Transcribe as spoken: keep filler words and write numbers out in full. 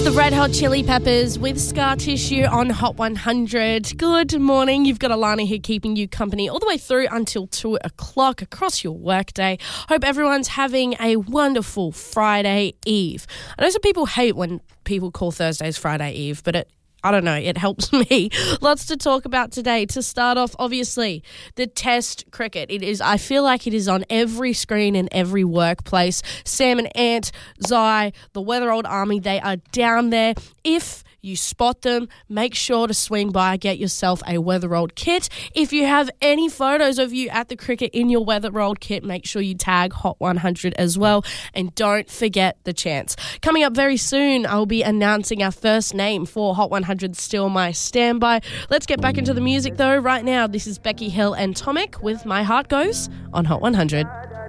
the Red Hot Chili Peppers with Scar Tissue on Hot one hundred. Good morning. You've got Alana here keeping you company all the way through until two o'clock across your workday. Hope everyone's having a wonderful Friday Eve. I know some people hate when people call Thursdays Friday Eve, but it I don't know, it helps me. Lots to talk about today. To start off, obviously, the Test cricket. It is, I feel like it is on every screen in every workplace. Sam and Ant, Zai, the Weatherald Army, they are down there. If you spot them, make sure to swing by, get yourself a Weatherald kit. If you have any photos of you at the cricket in your Weatherald kit, make sure you tag Hot one hundred as well. And don't forget the chance. Coming up very soon, I'll be announcing our first name for Hot one hundred Still My Standby. Let's get back into the music though. Right now, this is Becky Hill and Tomic with My Heart Goes on Hot one hundred.